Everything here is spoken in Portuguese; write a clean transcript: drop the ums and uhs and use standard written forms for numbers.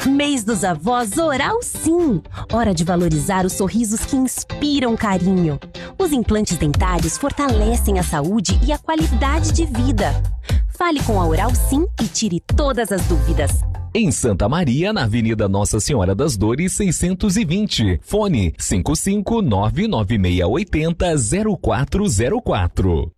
Mês dos Avós Oral Sim. Hora de valorizar os sorrisos que inspiram carinho. Os implantes dentários fortalecem a saúde e a qualidade de vida. Fale com a Oral Sim e tire todas as dúvidas. Em Santa Maria, na Avenida Nossa Senhora das Dores, 620. Fone 55996800404.